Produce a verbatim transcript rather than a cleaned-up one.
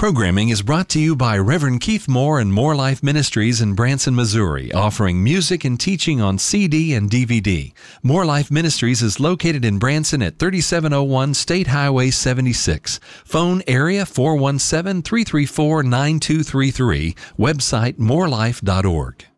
Programming is brought to you by Reverend Keith Moore and More Life Ministries in Branson, Missouri, offering music and teaching on C D and D V D. More Life Ministries is located in Branson at thirty-seven oh one State Highway seventy-six. Phone area four one seven, three three four, nine two three three. Website more life dot org.